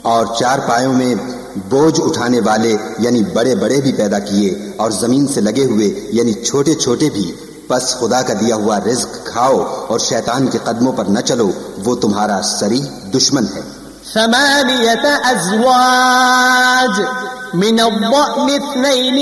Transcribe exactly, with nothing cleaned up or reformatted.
और चार पायों में बोझ उठाने वाले यानी बड़े बड़े भी पैदा किए और जमीन से लगे हुए यानी छोटे छोटे भी। बस खुदा का दिया हुआ रिज्क खाओ और शैतान के कदमों पर न चलो, वो तुम्हारा सरी दुश्मन है। समानियत अज़वाज मिन अज़्ज़अन इत्नैन